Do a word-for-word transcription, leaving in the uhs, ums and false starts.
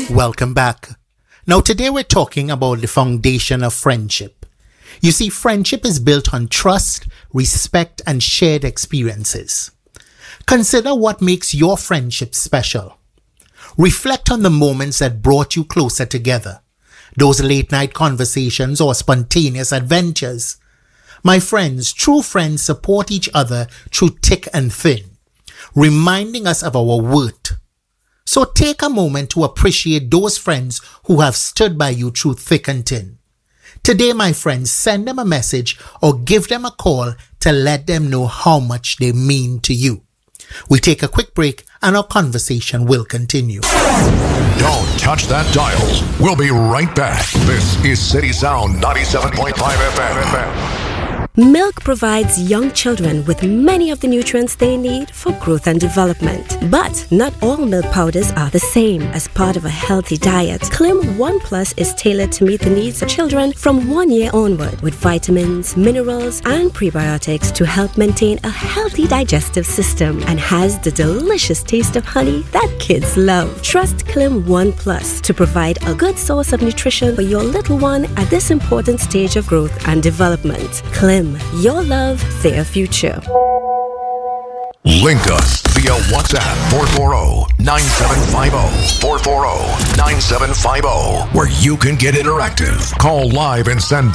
Welcome back. Now today we're talking about the foundation of friendship. You see, friendship is built on trust, respect, and shared experiences. Consider what makes your friendship special. Reflect on the moments that brought you closer together. Those late night conversations or spontaneous adventures. My friends, true friends support each other through thick and thin, reminding us of our worth. So take a moment to appreciate those friends who have stood by you through thick and thin. Today, my friends, send them a message or give them a call to let them know how much they mean to you. We take a quick break and our conversation will continue. Don't touch that dial. We'll be right back. This is City Sound ninety-seven point five F M. Milk provides young children with many of the nutrients they need for growth and development. But not all milk powders are the same. As part of a healthy diet, Clim one Plus is tailored to meet the needs of children from one year onward with vitamins, minerals, and prebiotics to help maintain a healthy digestive system and has the delicious taste of honey that kids love. Trust Clim one Plus to provide a good source of nutrition for your little one at this important stage of growth and development. Clim, your love, their future. Link us via WhatsApp four four zero, nine seven five zero, four four zero, nine seven five zero, where you can get interactive. Call live and send